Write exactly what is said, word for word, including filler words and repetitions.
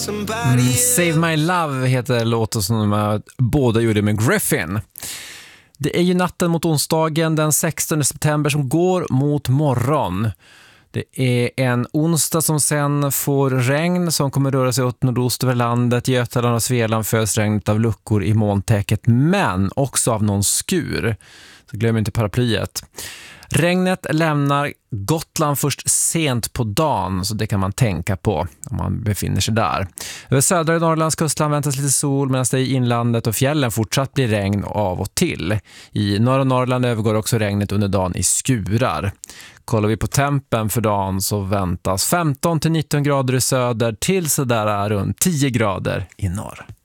Mm, Save My Love heter låten som de båda gjorde med Griffin. Det är ju natten mot onsdagen den sextonde september som går mot morgon. Det är en onsdag som sen får regn som kommer röra sig åt nordost över landet. Götaland och Svealand föds regnet av luckor i molntäcket, men också av någon skur. Så glöm inte paraplyet. Regnet lämnar Gotland först sent på dagen, så det kan man tänka på om man befinner sig där. Över södra Norrlands kustland väntas lite sol, medan det i inlandet och fjällen fortsatt blir regn av och till. I norra Norrland övergår också regnet under dagen i skurar. Kollar vi på tempen för dagen så väntas femton till nitton grader i söder till sådär runt tio grader i norr.